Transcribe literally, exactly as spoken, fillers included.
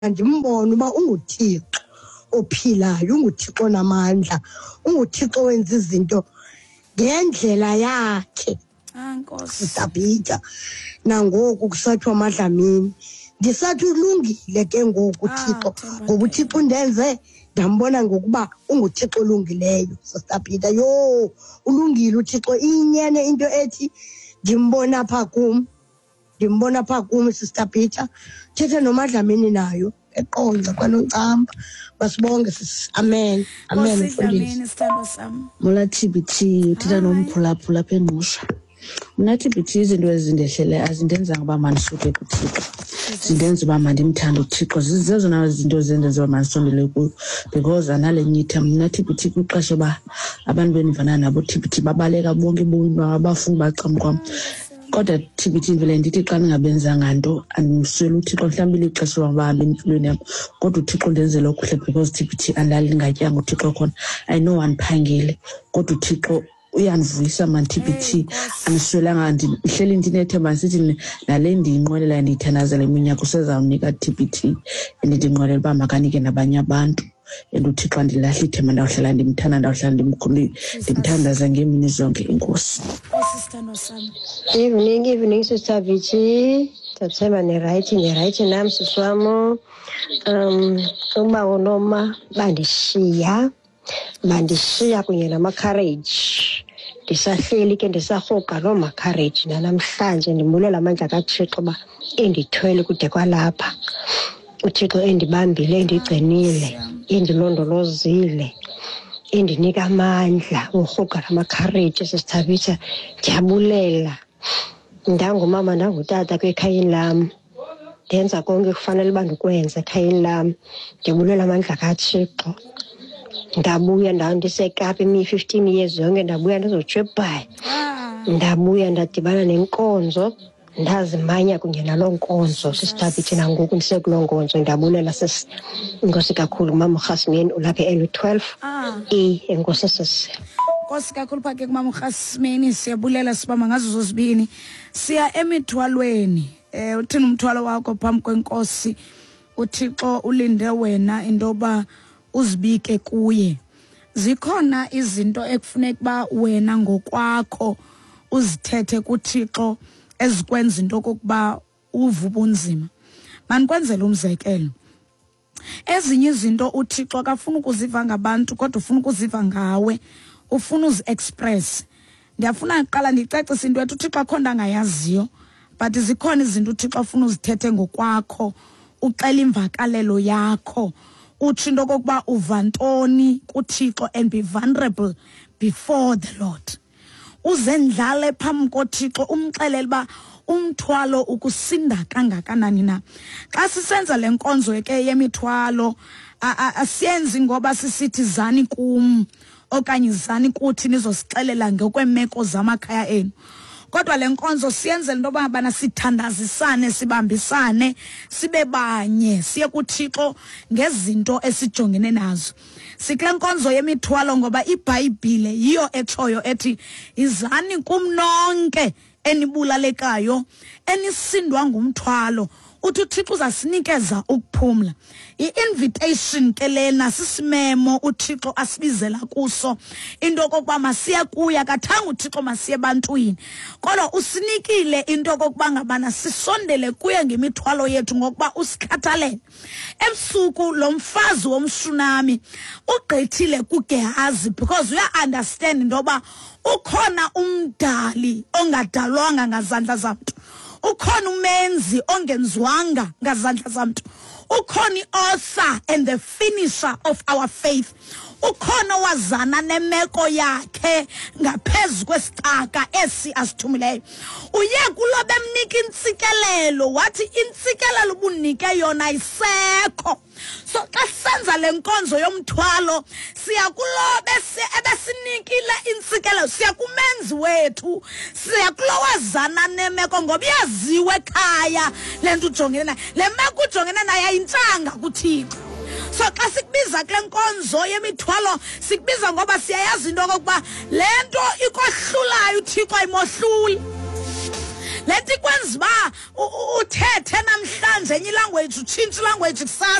ndimbone uba unguThixo ophilayo, unguThixo namandla, unguThixo wenza izinto ngendlela yakhe. Ah Nkosi. Tabitha nangoku kusathiwa amadlamini ndisathi ulungile ke ngoku Thixo, ngoba uThixo undenze ndambona ngokuba unguThixo olungileyo. Sitabitha yo ulungile uThixo. Inyene into ethi ndimbona apha kum, ndimbona apha kum Sitabitha. Thethe nomadlamini nayo eqonza kwanoncamba. Basibonge sisi. Amen. Amen mfundisi. Mola T B T uthetha nomphulaphula apha engqusha. Mna T B T izinto ezindehlele azindenzanga uba mandisuke kuThixo, zindenza uba mandimthande uThixo. Zizezona zinto zendenza uba mandisondele kuyo, because anale nyitha mna T B T kwixesha uba abantu bendivana nabo T B T babaleka bonke bomi abafuni bacam kwam. Kodwa T B T vele ndithi xa ndingabenzanga nto andimsweli uThixo, mhlawumbi lixesha uba bahambe empilweni yam, kodwa uThixo ndenzela okuhle because T B T andali ndingatyanga uThixo khona. I know andiphangile kodwa uThixo uyandivuyisa man T B T. Andiswelanga, ndihleli ndinethemba ndisithi nale ndiyinqwenela ndiyithandazela iminyaka usezawunika T B T endindinqwenela uba makanike nabanye abantu. And uThixo andilahla ithemba, ndawuhlala ndimthanda, ndawuhlala ndimkhulile, ndimthandaza ngeemini zonke. Enkosi. Evening, evening, Sister Vici. Tatsema ni right, ni right nam siswamo. Um, uba unoma bandishiya. Bandishiya kunye nama-courage. Ndisahleli ke ndisahoka loo ma-courage nanamhlanje ndimulela amandla kaThixo uba endithwele kude kwalapha. uThixo endibambile, endigcinile, endilondolozile, endinika amandla, uhoka nama-courage. Sisithabitha ndiyabulela. Ndangumama ndangutata kwekhayeni lam, ndenza konke kufanele uba ndikwenza ekhayeni lam. Ndibulela amandla kaThixo. Ndabuya ndawo ndiseKapa imi fifteen years yonke, ndabuya ndizojwebhayi, ndabuya ndadibana nenkonzo, ndazimanya kunye naloo nkonzo. Sisithabitha nangoku ndisekuloo nkonzo. Ndabulela sisi. Inkosi kakhulu mama uRhasmeni ulapha e-L twelve. E enkosi sisi. Nkosi kakhulu phake kumama uRhasmeni, siyabulela sibamba ngazo zozibini. Siya emithwalweni. Eh uthini umthwalo wakho phambi kwenkosi? uThixo ulinde wena indoba uzibike kuye. Zikhona izinto ekufuneka ba wena ngokwakho uzithethe kuThixo ezikwenza into kokuba uvuba ubunzima. Manikwenzela umzekelo. Ezinye izinto uThixo akafuna ukuziva ngabantu kodwa ufuna ukuziva ngawe, ufuna uzi-express. Ndiyafuna uqala ndicacise into ethi uThixo akhona angayaziyo, but zikhona izinto uThixo afuna uzithethe ngokwakho, uxela imvakalelo yakho. Uthi into kokuba uva ntoni kuThixo and be vulnerable before the Lord. Uzendlale phambi koThixo umxelele uba umthwalo ukusinda kangakanani na. Xa sisenza le nkonzo ke yemithwalo asiyenzi ngoba sisithi zani kum okanye zani kuthi nizosixelela ngokwemeko zamakhaya enu. Kodwa le nkonzo siyenzela into yoba bana sithandazisane, sibambisane, sibe banye, siye kuThixo ngezinto esijongene nazo. Sikule nkonzo yemithwalo ngoba iBhayibhile yiyo etshoyo ethi izani kum nonke enibulalekayo, enisindwa ngumthwalo. Uthi uThixo uzasinikeza ukuphumla. I-invitation ke lena sisimemo uThixo asibizela kuso. Into kokuba masiye kuya, kathanga uThixo masiye ebantwini. Kodwa usinikile into kokuba ngabana sisondele kuye ngemithwalo yethu ngokuba usikhathalele. Ebusuku lo mfazi womshunami ugqithile kuGehazi because uya understand intoba ukhona umdali ongadalwanga ngazandla zabantu. Ukhona umenzi ongenziwanga ngazandla zabantu. Ukhona i-author and the finisher of our faith. Ukhona wazana nemeko yakhe ngaphezu kwesicaka esi asithumileyo. Uye kulo bemnika intsikelelo, wathi intsikelelo ubunike yona isekho. So xa senza le nkonzo yomthwalo siya kulo bese ebesinikile intsikelelo, siya kumenzi wethu, siya kulo wazana nemeko ngoba yaziwe ekhaya lento ujongene nayo. Le meko ujongene nayo ayintanga kuThixo. So xa sikubiza kule nkonzo yemithwalo sikubiza ngoba siyayazi into kokuba le nto ikohlulayo uThixo ayimohluli. lethi kwenza uba uthethe namhlanje enye ilanguage utshintshe ilanguage kusasa